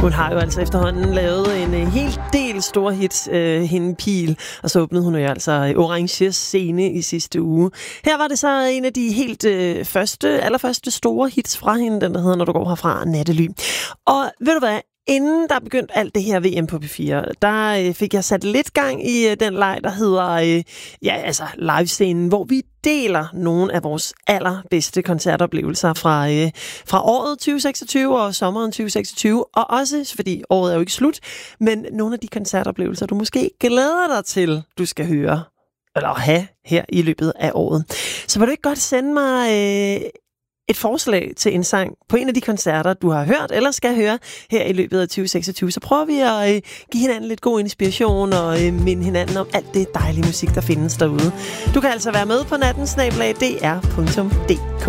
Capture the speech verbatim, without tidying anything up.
Hun har jo altså efterhånden lavet en uh, hel del store hits, uh, hende Pil, og så åbnede hun jo altså Oranges scene i sidste uge. Her var det så en af de helt uh, første, allerførste store hits fra hende, den der hedder Når du går herfra, Nattely. Og ved du hvad? Inden der begyndte alt det her V M på P fire, der øh, fik jeg sat lidt gang i øh, den leg, der hedder øh, ja, altså livescenen, hvor vi deler nogle af vores allerbedste koncertoplevelser fra, øh, fra året tyve seksogtyve og sommeren tyve seksogtyve, og også, fordi året er jo ikke slut, men nogle af de koncertoplevelser, du måske glæder dig til, du skal høre, eller have her i løbet af året. Så vil du ikke godt sende mig Øh, et forslag til en sang på en af de koncerter, du har hørt eller skal høre her i løbet af tyve seksogtyve, så prøver vi at øh, give hinanden lidt god inspiration og øh, minde hinanden om alt det dejlige musik, der findes derude. Du kan altså være med på natten snabel-a d r punktum d k.